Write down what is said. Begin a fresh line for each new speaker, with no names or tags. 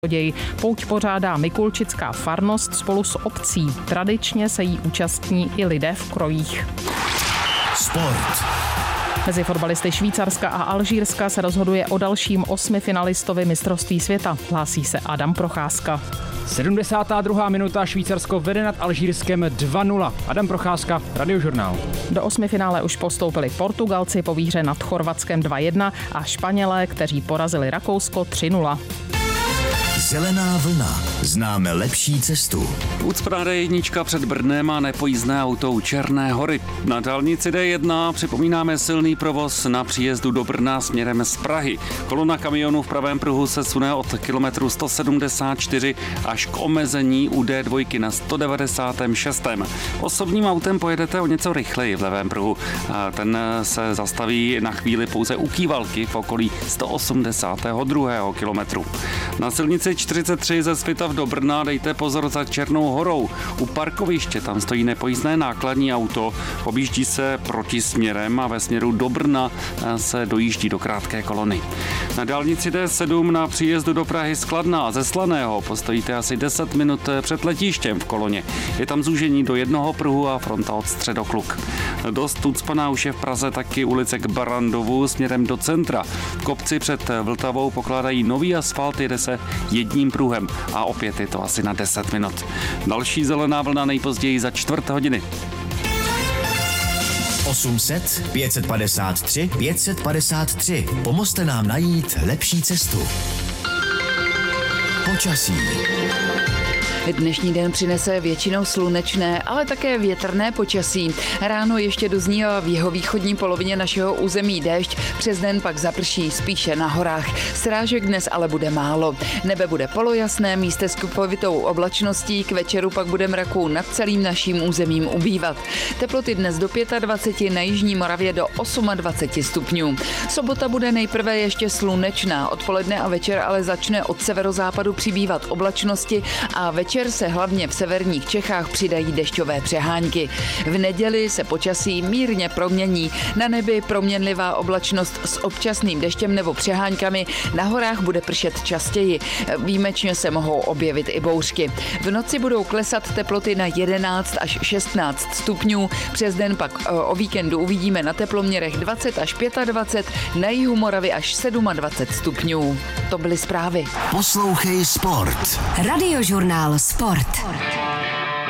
Pouť pořádá Mikulčická farnost spolu s obcí. Tradičně se jí účastní i lidé v krojích.
Sport.
Mezi fotbalisty Švýcarska a Alžírska se rozhoduje o dalším 8 finalistovi mistrovství světa. Hlásí se Adam Procházka.
72. minuta, Švýcarsko vede nad Alžírskem 2-0. Adam Procházka, Radiožurnál.
Do 8 finále už postoupili Portugalci po výhře nad Chorvatskem 2-1 a Španělé, kteří porazili Rakousko 3-0.
Zelená vlna. Známe lepší cestu.
Ucpráda jednička před Brnem a nepojízdné auto u Černé Hory. Na dálnici D1 připomínáme silný provoz na příjezdu do Brna směrem z Prahy. Kolona kamionů v pravém pruhu se sune od kilometru 174 až k omezení u D2 na 196. Osobním autem pojedete o něco rychleji v levém pruhu. Ten se zastaví na chvíli pouze u Kývalky v okolí 182. kilometru. Na silnici 43 ze Svitav do Brna dejte pozor za Černou Horou. U parkoviště tam stojí nepojízdné nákladní auto, objíždí se protisměrem a ve směru do Brna se dojíždí do krátké kolony. Na dálnici D7 na příjezdu do Prahy z Kladna a ze Slaného postojíte asi 10 minut před letištěm v koloně. Je tam zúžení do jednoho pruhu a fronta od Středokluk. Dost ucpaná už je v Praze taky ulice k Barandovu směrem do centra. Kopci před Vltavou pokládají nový asfalt, jede se jedním pruhem a opět je to asi na 10 minut. Další zelená vlna nejpozději za 4:15.
800 553 553. Pomozte nám najít lepší cestu. Počasí.
Dnešní den přinese většinou slunečné, ale také větrné počasí. Ráno ještě dozní v jihovýchodní polovině našeho území déšť, přes den pak zaprší spíše na horách. Srážek dnes ale bude málo. Nebe bude polojasné, místy s kupovitou oblačností, k večeru pak bude mraků nad celým naším územím ubývat. Teploty dnes do 25, na jižní Moravě do 28 stupňů. Sobota bude nejprve ještě slunečná, odpoledne a večer ale začne od severozápadu přibývat oblačnosti a večer se hlavně v severních Čechách přidají dešťové přehánky. V neděli se počasí mírně promění. Na nebi proměnlivá oblačnost s občasným deštěm nebo přeháňkami. Na horách bude pršet častěji. Výjimečně se mohou objevit i bouřky. V noci budou klesat teploty na 11 až 16 stupňů. Přes den pak o víkendu uvidíme na teploměrech 20 až 25, na jihu Moravy až 27 stupňů. To byly zprávy.
Poslouchej Sport.
Radiožurnál Sport.